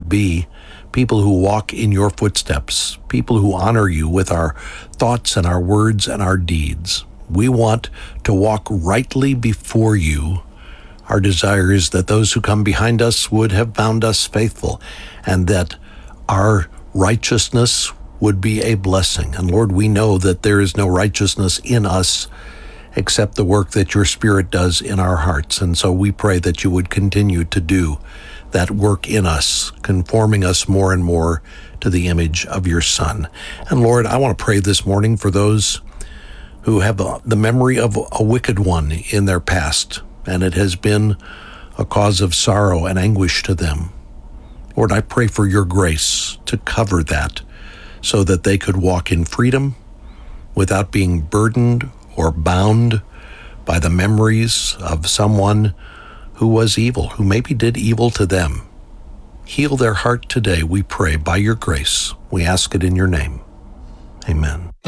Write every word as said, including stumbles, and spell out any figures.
be people who walk in your footsteps, people who honor you with our thoughts and our words and our deeds. We want to walk rightly before you. Our desire is that those who come behind us would have found us faithful, and that our righteousness would be a blessing. And Lord, we know that there is no righteousness in us except the work that your Spirit does in our hearts. And so we pray that you would continue to do that work in us, conforming us more and more to the image of your Son. And Lord, I want to pray this morning for those who have the memory of a wicked one in their past, and it has been a cause of sorrow and anguish to them. Lord, I pray for your grace to cover that so that they could walk in freedom without being burdened or bound by the memories of someone who was evil, who maybe did evil to them. Heal their heart today, we pray, by your grace. We ask it in your name. Amen.